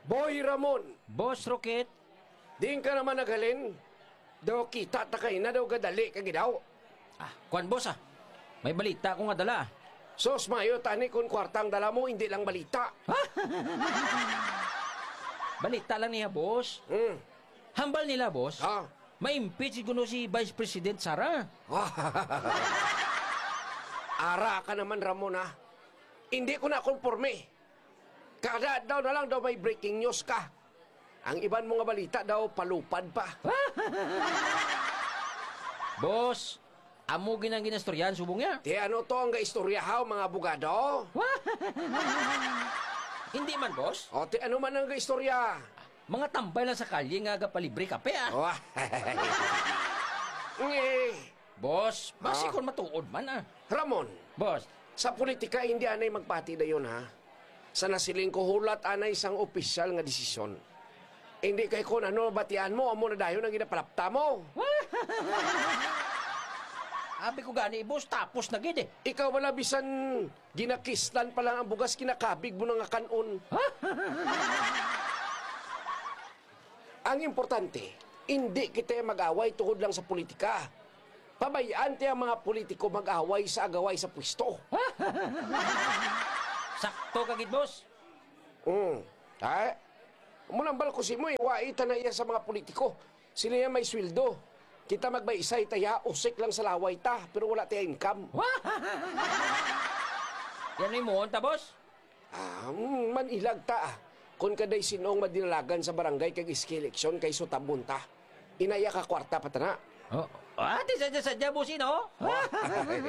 Boy Ramon, Boss Rocket, di ka naman naghalin. Daw kita takay na daw gadali kagidaw. kuan boss may balita ko nga dala. Sos mayo tani kung kwartang dala mo, hindi lang balita. Balita lang niya, boss. Hambal nila, boss. Ha? Ma-impeach kuno si Vice President Sara. Ara ka naman, Ramon, ha? Hindi ko na konforme. Kada daw na lang daw may breaking news ka. Ang iban mga balita daw palupad pa. Boss, amo ginang ginastoryan subong niya. Di ano to ang gaistoryahaw, mga abogado? Hindi man, boss. O ti ano man ang gaistorya? Mga tambay lang sa kalye nga agapalibre kape, Boss, basi kon matuod man, Ramon, Boss, sa politika hindi anay magpati dayon, ha? Sa nasiling ko hulat anay isang opisyal nga desisyon. Hindi kay kung ano batian mo, amo na dayon ang ginapalapta mo. abi ko gani, boss, tapos na gid Ikaw wala bisan ginakistan pa lang ang bugas kinakabig mo na nga kanon. Ang importante, hindi kita mag-away tungod lang sa politika. Pabayaan tayo ang mga politiko mag-away sa agaway sa pwesto. Sakto ka gid, boss. Ha? Mulambal ko si mo, waitan na iya sa mga politiko. Sila yan may sweldo. Kita magbaisay taya, usik lang sa laway ta, pero wala tayo income. Yan ay mo, ta, boss. Manilag ta. Kung kaday sinong madinalagan sa barangay kag iski eleksyon kay sutabunta. Inaya ka kwarta patana. Ate, sadya-sadya, boss, no?